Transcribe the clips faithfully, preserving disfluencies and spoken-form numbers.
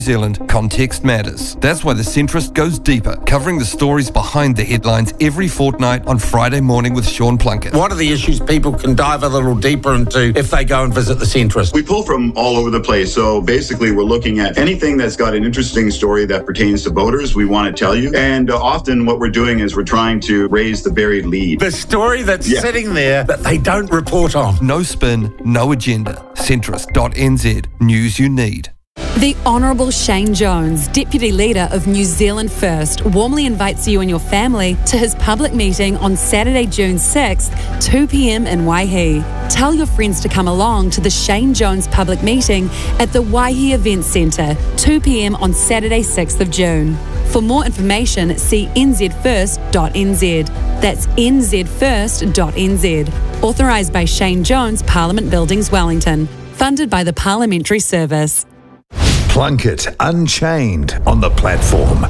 Zealand, context matters. That's why The Centrist goes deeper, covering the stories behind the headlines every fortnight on Friday morning with Sean Plunkett. What are the issues people can dive a little deeper into if they go and visit The Centrist? We pull from all over the place, so basically we're looking at anything that's got an interesting story that pertains to voters, we want to tell you. And uh, often what we're doing is we're trying to raise the buried lead. The story that's Yeah. sitting there that they don't report on. No spin, no agenda. centrist dot n z. News you need. The Honourable Shane Jones, Deputy Leader of New Zealand First, warmly invites you and your family to his public meeting on Saturday, June sixth, two p.m. in Waihi. Tell your friends to come along to the Shane Jones public meeting at the Waihi Event Centre, two p.m. on Saturday, sixth of June. For more information, see n z first dot n z. That's n z first dot n z. Authorised by Shane Jones, Parliament Buildings, Wellington. Funded by the Parliamentary Service. Plunkett Unchained on the platform.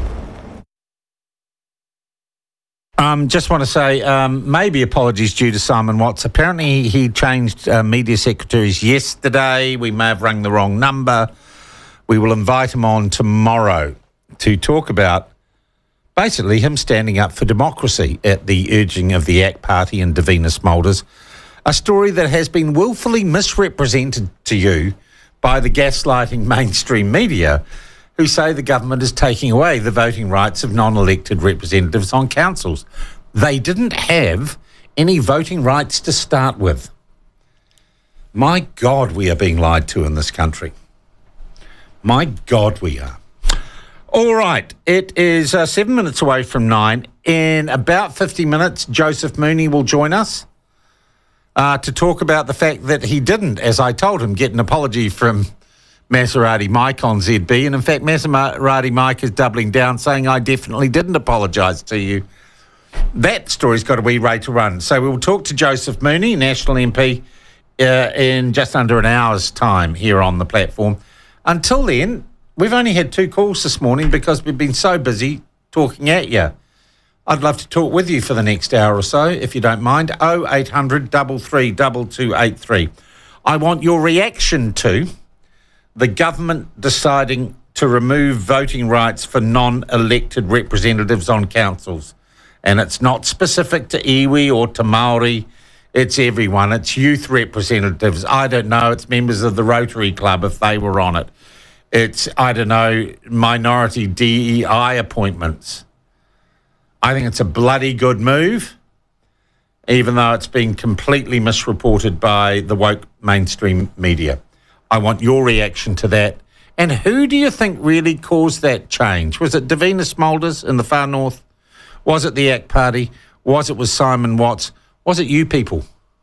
Um, just want to say um, maybe apologies due to Simon Watts. Apparently he changed uh, media secretaries yesterday. We may have rung the wrong number. We will invite him on tomorrow to talk about basically him standing up for democracy at the urging of the A C T Party and Davina Smulders. A story that has been willfully misrepresented to you by the gaslighting mainstream media who say the government is taking away the voting rights of non-elected representatives on councils. They didn't have any voting rights to start with. My God, we are being lied to in this country. My God, we are. All right, it is uh, seven minutes away from nine. In about fifty minutes, Joseph Mooney will join us. Uh, to talk about the fact that he didn't, as I told him, get an apology from Maserati Mike on Z B. And in fact, Maserati Mike is doubling down, saying, I definitely didn't apologise to you. That story's got a wee way to run. So we'll talk to Joseph Mooney, National M P, uh, in just under an hour's time here on the platform. Until then, we've only had two calls this morning because we've been so busy talking at you. I'd love to talk with you for the next hour or so, if you don't mind. oh eight hundred, three three two, two eight three. I want your reaction to the government deciding to remove voting rights for non-elected representatives on councils. And it's not specific to iwi or to Māori. It's everyone. It's youth representatives. I don't know. It's members of the Rotary Club if they were on it. It's, I don't know, minority D E I appointments. I think it's a bloody good move, even though it's been completely misreported by the woke mainstream media. I want your reaction to that. And who do you think really caused that change? Was it Davina Smulders in the far north? Was it the A C T Party? Was it with Simon Watts? Was it you people?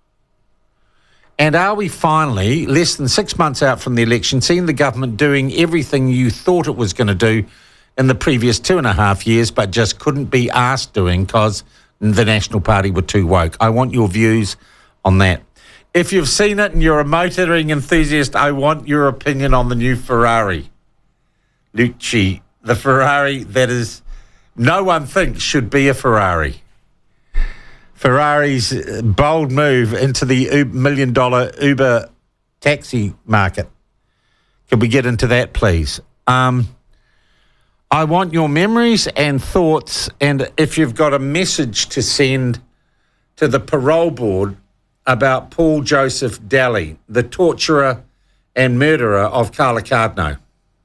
And are we finally, less than six months out from the election, seeing the government doing everything you thought it was going to do in the previous two and a half years, but just couldn't be asked doing because the National Party were too woke? I want your views on that. If you've seen it and you're a motoring enthusiast, I want your opinion on the new Ferrari. Lucci, the Ferrari that is, no one thinks should be a Ferrari. Ferrari's bold move into the million dollar Uber taxi market. Can we get into that, please? Um, I want your memories and thoughts, and if you've got a message to send to the parole board about Paul Joseph Daly, the torturer and murderer of Carla Cardno.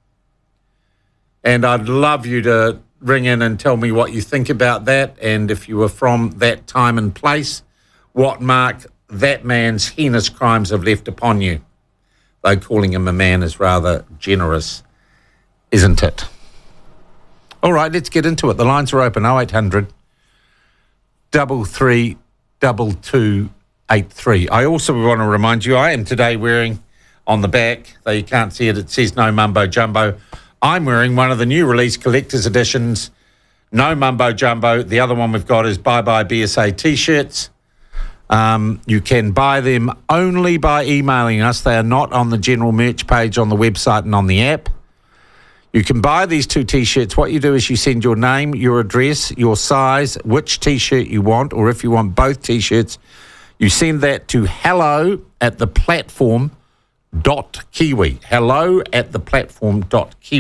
And I'd love you to ring in and tell me what you think about that, and if you were from that time and place, what mark that man's heinous crimes have left upon you. Though calling him a man is rather generous, isn't it? All right, let's get into it. The lines are open, oh eight hundred, three three two, two eight three. I also want to remind you, I am today wearing on the back, though you can't see it, it says No Mumbo Jumbo. I'm wearing one of the new release collector's editions, No Mumbo Jumbo. The other one we've got is Bye Bye B S A T-shirts. Um, you can buy them only by emailing us. They are not on the general merch page on the website and on the app. You can buy these two T-shirts. What you do is you send your name, your address, your size, which T-shirt you want, or if you want both T-shirts, you send that to hello at the platform dot kiwi. Hello at the platform dot kiwi.